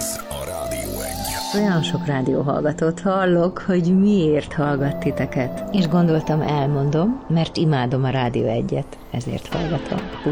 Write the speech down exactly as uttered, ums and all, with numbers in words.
Ez a Rádió Egy. Olyan sok rádióhallgatót hallok, hogy miért hallgat titeket. És gondoltam, elmondom, mert imádom a Rádió Egyet, ezért hallgatom.